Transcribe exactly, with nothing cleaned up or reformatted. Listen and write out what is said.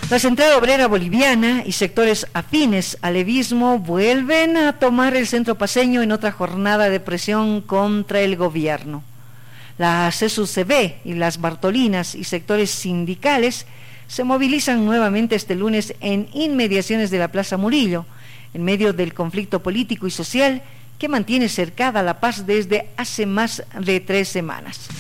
La Central Obrera Boliviana y sectores afines al levismo vuelven a tomar el centro paceño en otra jornada de presión contra el gobierno. La C S U C B y las Bartolinas y sectores sindicales se movilizan nuevamente este lunes en inmediaciones de la Plaza Murillo, en medio del conflicto político y social que mantiene cercada la paz desde hace más de tres semanas.